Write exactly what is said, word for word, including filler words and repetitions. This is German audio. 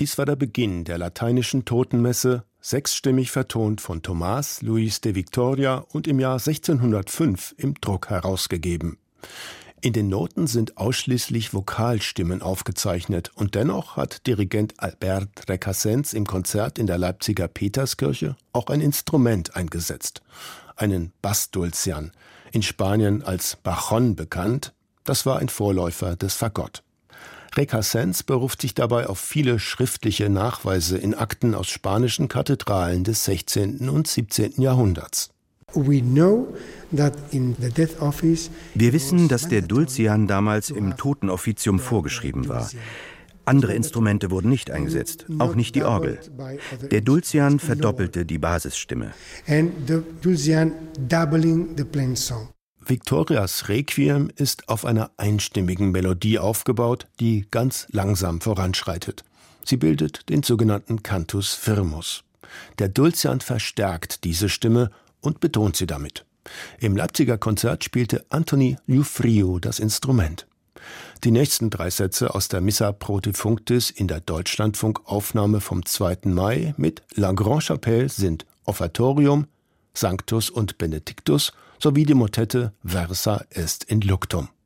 Dies war der Beginn der lateinischen Totenmesse, sechsstimmig vertont von Tomás Luis de Victoria und im Jahr sechzehnhundertfünf im Druck herausgegeben. In den Noten sind ausschließlich Vokalstimmen aufgezeichnet und dennoch hat Dirigent Albert Recasens im Konzert in der Leipziger Peterskirche auch ein Instrument eingesetzt, einen Bassdulcian, in Spanien als Bajon bekannt. Das war ein Vorläufer des Fagott. Recasens beruft sich dabei auf viele schriftliche Nachweise in Akten aus spanischen Kathedralen des sechzehnten und siebzehnten Jahrhunderts. Wir wissen, dass der Dulcian damals im Totenoffizium vorgeschrieben war. Andere Instrumente wurden nicht eingesetzt, auch nicht die Orgel. Der Dulcian verdoppelte die Basisstimme. Victorias Requiem ist auf einer einstimmigen Melodie aufgebaut, die ganz langsam voranschreitet. Sie bildet den sogenannten Cantus firmus. Der Dulcian verstärkt diese Stimme und betont sie damit. Im Leipziger Konzert spielte Anthony Giuffrio das Instrument. Die nächsten drei Sätze aus der Missa pro defunctis in der Deutschlandfunkaufnahme vom zweiten Mai mit La Grande Chapelle sind Offertorium, Sanctus und Benedictus sowie die Motette Versa est in luctum.